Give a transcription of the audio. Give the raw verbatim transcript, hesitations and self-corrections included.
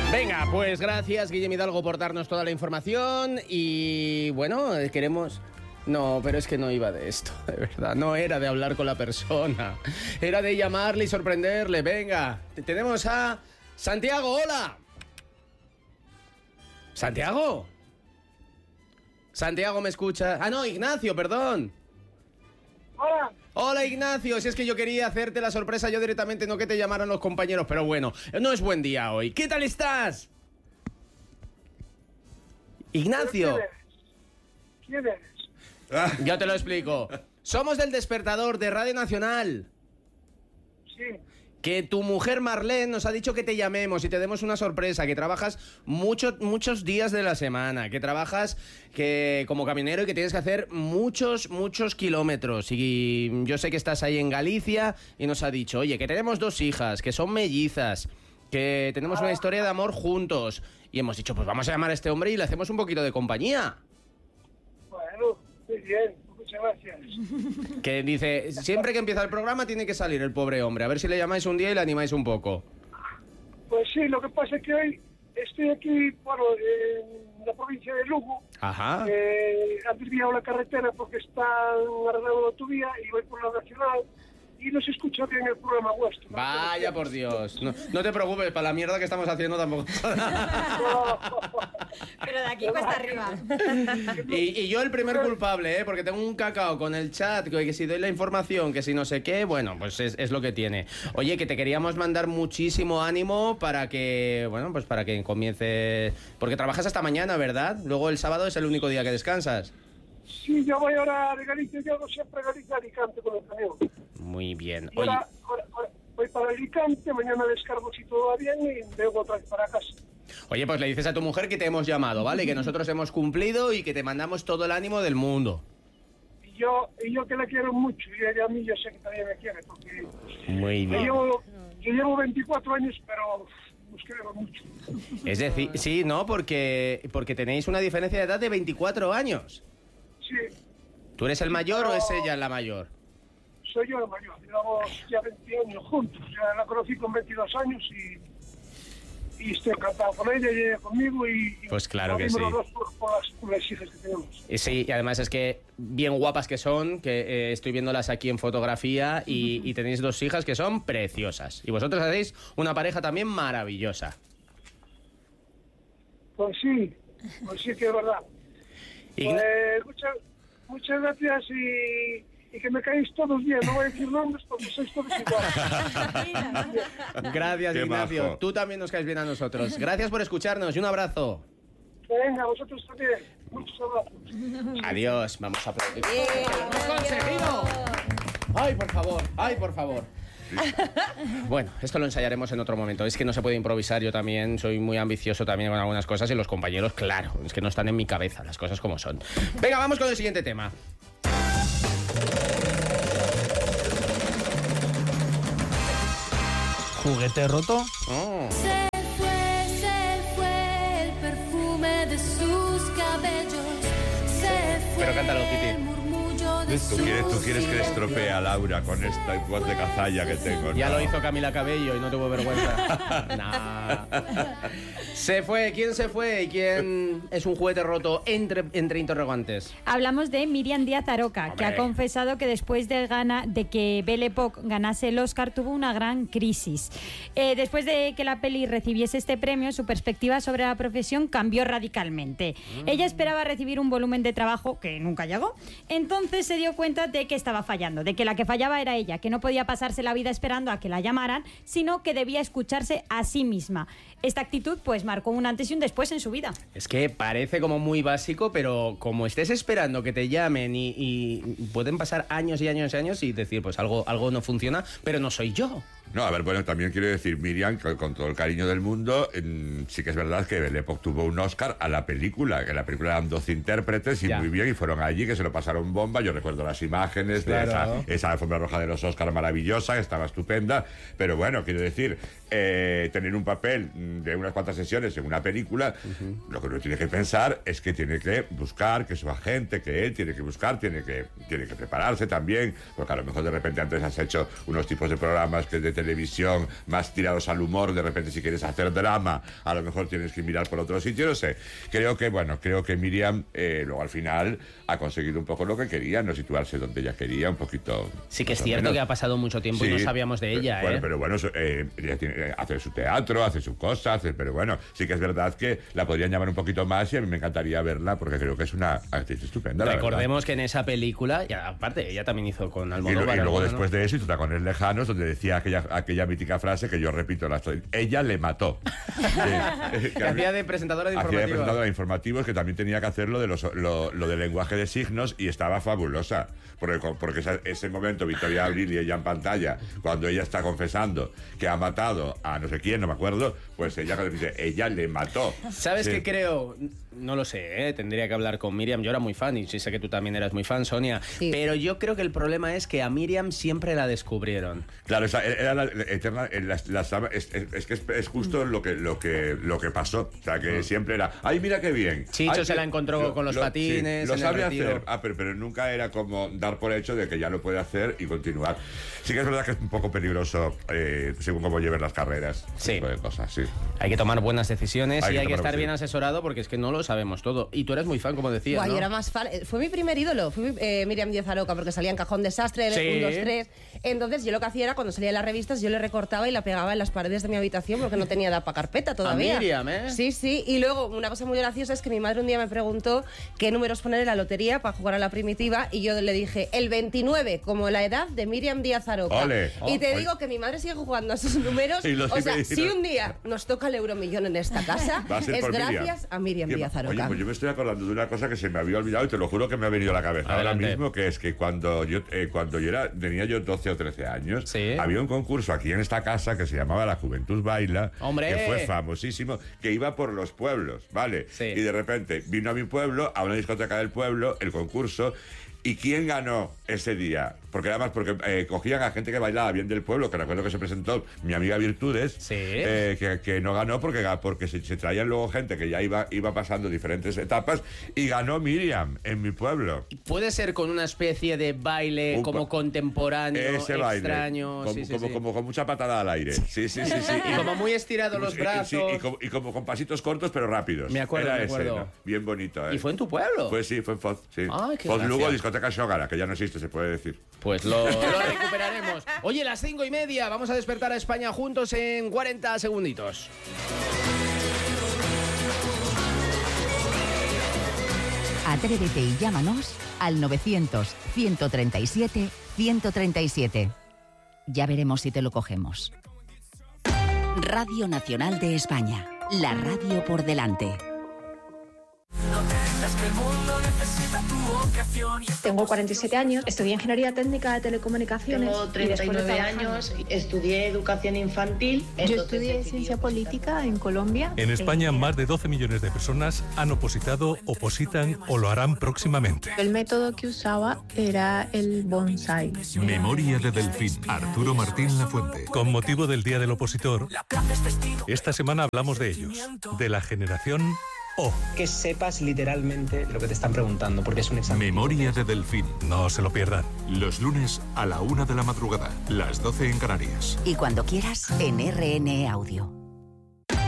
Venga, pues gracias, Guillem Hidalgo, por darnos toda la información. Y bueno, queremos... No, pero es que no iba de esto, de verdad. No era de hablar con la persona. Era de llamarle y sorprenderle. Venga, tenemos a Santiago. ¡Hola! ¿Santiago? ¿Santiago me escucha? Ah, no, Ignacio, perdón. Hola. Hola, Ignacio. Si es que yo quería hacerte la sorpresa yo directamente, no que te llamaran los compañeros. Pero bueno, no es buen día hoy. ¿Qué tal estás? Ignacio. ¿Quién eres? Yo te lo explico. Somos del Despertador de Radio Nacional. Sí. Que tu mujer Marlene nos ha dicho que te llamemos y te demos una sorpresa, que trabajas mucho, muchos días de la semana, que trabajas que, como camionero y que tienes que hacer muchos, muchos kilómetros. Y yo sé que estás ahí en Galicia y nos ha dicho, oye, que tenemos dos hijas, que son mellizas, que tenemos una historia de amor juntos. Y hemos dicho, pues vamos a llamar a este hombre y le hacemos un poquito de compañía. Bueno, muy bien. Muchas gracias. Que dice, siempre que empieza el programa tiene que salir el pobre hombre. A ver si le llamáis un día y le animáis un poco. Pues sí, lo que pasa es que hoy estoy aquí, bueno, en la provincia de Lugo. Ajá. Eh, han desviado la carretera porque están arreglando la autovía y voy por la nacional y no se escucha bien el programa vuestro. ¿No? Vaya por Dios. No, no te preocupes, para la mierda que estamos haciendo tampoco. Pero de aquí cuesta arriba. Y, y yo el primer culpable, ¿eh? Porque tengo un cacao con el chat, que si doy la información, que si no sé qué, bueno, pues es, es lo que tiene. Oye, que te queríamos mandar muchísimo ánimo para que, bueno, pues para que comience... Porque trabajas hasta mañana, ¿verdad? Luego el sábado es el único día que descansas. Sí, yo voy ahora de Galicia, yo hago siempre Galicia Alicante con el camión. Muy bien. Y ahora, ahora, ahora voy para Alicante, mañana descargo si todo va bien y vengo otra vez para casa. Oye, pues le dices a tu mujer que te hemos llamado, ¿vale? Que nosotros hemos cumplido y que te mandamos todo el ánimo del mundo. Y yo, y yo que la quiero mucho, y ella a mí yo sé que también me quiere, porque... Muy bien. Yo llevo, yo llevo veinticuatro años, pero os quiero mucho. Es decir, sí, ¿no? Porque, porque tenéis una diferencia de edad de veinticuatro años. Sí. ¿Tú eres el mayor pero... o es ella la mayor? Soy yo el mayor, llevamos ya veinte años juntos. Ya la conocí con veintidós años y, y estoy encantado con ella y ella conmigo. Y, pues claro que sí. Los dos por, por, las, por las hijas que tenemos. Y sí, y además es que bien guapas que son, que eh, estoy viéndolas aquí en fotografía y, y tenéis dos hijas que son preciosas. Y vosotros hacéis una pareja también maravillosa. Pues sí, pues sí que es verdad. Ign... Pues muchas, muchas gracias y... Y que me caéis todos bien, no voy a decir nombres porque sois todos iguales. Gracias, Qué Ignacio. majo. Tú también nos caes bien a nosotros. Gracias por escucharnos y un abrazo. Venga, vosotros también. Muchos abrazos. Adiós. Vamos a aplaudir. ¡Lo hemos conseguido! ¡Ay, por favor! ¡Ay, por favor! Bueno, esto lo ensayaremos en otro momento. Es que no se puede improvisar. Yo también soy muy ambicioso también con algunas cosas y los compañeros, claro, es que no están en mi cabeza las cosas como son. Venga, vamos con el siguiente tema. ¿Juguete roto? Oh. Se fue, se fue el perfume de sus cabellos. Se fue. Pero cántalo, Kitty. El murmullo de Tú quieres, tú quieres que le sus estropee a Laura con esta voz de cazalla que tengo. Ya ¿no? lo hizo Camila Cabello y no tuvo vergüenza. Nah. Se fue. ¿Quién se fue? ¿Y quién es un juguete roto? Entre, entre interrogantes. Hablamos de Miriam Díaz Aroca, Hombre. que ha confesado que después de, gana, de que Belle Époque ganase el Oscar tuvo una gran crisis. Eh, después de que la peli recibiese este premio, su perspectiva sobre la profesión cambió radicalmente. Mm. Ella esperaba recibir un volumen de trabajo que nunca llegó. Entonces se dio cuenta de que estaba fallando, de que la que fallaba era ella, que no podía pasarse la vida esperando a que la llamaran, sino que debía escucharse a sí misma. Esta actitud pues marcó un antes y un después en su vida. Es que parece como muy básico, pero como estés esperando que te llamen y, y pueden pasar años y años y años y decir, pues algo, algo no funciona, pero no soy yo. No, a ver, bueno, también quiero decir, Miriam, que con todo el cariño del mundo, en, sí que es verdad que Belle Époque tuvo un Oscar a la película, que en la película eran doce intérpretes y Ya. muy bien, y fueron allí, que se lo pasaron bomba. Yo recuerdo las imágenes Claro. de esa, esa alfombra roja de los Oscars maravillosa, que estaba estupenda, pero bueno, quiero decir, eh, tener un papel de unas cuantas sesiones en una película, uh-huh. lo que uno tiene que pensar es que tiene que buscar, que su agente, que él tiene que buscar, tiene que, tiene que prepararse también, porque a lo mejor de repente antes has hecho unos tipos de programas que de televisión más tirados al humor, de repente si quieres hacer drama, a lo mejor tienes que mirar por otro sitio, no sé. Creo que, bueno, creo que Míriam eh, luego al final ha conseguido un poco lo que quería, no situarse donde ella quería, un poquito... Sí que es cierto menos. Que ha pasado mucho tiempo sí, y no sabíamos de ella, bueno, ¿eh? Pero bueno, eh, ella tiene, hace su teatro, hace sus cosas, hace, pero bueno, sí que es verdad que la podrían llamar un poquito más y a mí me encantaría verla porque creo que es una actriz estupenda. Recordemos que en esa película, y aparte, ella también hizo con Almodóvar. Y, y luego ¿no? después de eso hizo Tacones Lejanos, donde decía aquella, aquella mítica frase que yo repito, la, ella le mató. eh, que hacía de presentadora de informativos. Hacía de presentadora de informativos, que también tenía que hacerlo de los, lo, lo del lenguaje de signos y estaba fabulosa. Porque, porque ese, ese momento, Victoria Abril y ella en pantalla, cuando ella está confesando que ha matado a no sé quién, no me acuerdo, pues ella dice, ella le mató. ¿Sabes sí. qué creo? No lo sé, ¿eh? Tendría que hablar con Míriam. Yo era muy fan y sí sé que tú también eras muy fan, Sonia. Sí. Pero yo creo que el problema es que a Míriam siempre la descubrieron. Claro, esa era la eterna... La, la, la, es, es que es, es justo lo que, lo, que, lo que pasó. O sea, que uh-huh. siempre era, ¡ay, mira qué bien! Chicho ay, se que, la encontró lo, con los lo, patines. Sí, lo en sabe el hacer, ah, pero, pero nunca era como dar por hecho de que ya lo puede hacer y continuar. Sí que es verdad que es un poco peligroso eh, según cómo lleven las carreras. Sí. Tipo de cosas, sí. Hay que tomar buenas decisiones hay y que hay que estar sí. bien asesorado porque es que no lo sabemos todo. Y tú eres muy fan, como decías, Guay, ¿no? era más fan. Fue mi primer ídolo, fue mi, eh, Míriam Díaz Aroca, porque salía en Cajón Desastre, sí. uno, dos, tres. Entonces yo lo que hacía era, cuando salía en las revistas, yo le recortaba y la pegaba en las paredes de mi habitación porque no tenía edad para carpeta todavía. A Míriam, ¿eh? Sí, sí. Y luego, una cosa muy graciosa es que mi madre un día me preguntó qué números poner en la lotería para jugar a la primitiva y yo le dije, el veintinueve, como la edad de Míriam Díaz Aroca. Ole. Y te oh, digo que mi madre sigue jugando a esos números. O sea, si un día nos toca el euromillón en esta casa, es gracias Miriam. a Míriam Díaz Aroca. Oye, pues yo me estoy acordando de una cosa que se me había olvidado y te lo juro que me ha venido a la cabeza Adelante. ahora mismo, que es que cuando yo eh, cuando yo era tenía yo doce o trece años, ¿sí? había un concurso aquí en esta casa que se llamaba La Juventud Baila, ¡hombre! Que fue famosísimo, que iba por los pueblos, ¿vale? Sí. Y de repente vino a mi pueblo, a una discoteca del pueblo, el concurso. ¿Y quién ganó ese día? Porque además porque eh, cogían a gente que bailaba bien del pueblo, que recuerdo que se presentó mi amiga Virtudes, sí. eh, que, que no ganó porque, porque se, se traían luego gente que ya iba, iba pasando diferentes etapas y ganó Míriam en mi pueblo. Puede ser con una especie de baile un, como contemporáneo, ese extraño. Baile, sí, como, sí, como, sí. como con mucha patada al aire. Sí, sí, sí, sí. Y como muy estirados los brazos. Sí, y, como, y como con pasitos cortos pero rápidos. Me acuerdo, Era me acuerdo. Ese, ¿no? Bien bonito, ¿eh? ¿Y fue en tu pueblo? Pues sí, fue en Foz, sí. Ay, qué Foz gracia. Lugo, discoteca Shogara, que ya no existe, se puede decir. Pues lo, lo recuperaremos. Oye, las cinco y media, vamos a despertar a España juntos en cuarenta segunditos. Atrévete y llámanos al novecientos, ciento treinta y siete, ciento treinta y siete. Ya veremos si te lo cogemos. Radio Nacional de España. La radio por delante. Tengo cuarenta y siete años, estudié Ingeniería Técnica de Telecomunicaciones. Tengo treinta y nueve años, estudié Educación Infantil. Yo estudié Ciencia Política en Colombia. En España, más de doce millones de personas han opositado, opositan o lo harán próximamente. El método que usaba era el bonsai. Memoria de Delfín, Arturo Martín Lafuente. Con motivo del Día del Opositor, esta semana hablamos de ellos, de la generación O. Que sepas literalmente lo que te están preguntando, porque es un examen. Memoria de Delfín. No se lo pierdan. Los lunes a la una de la madrugada, las doce en Canarias. Y cuando quieras, en R N E Audio.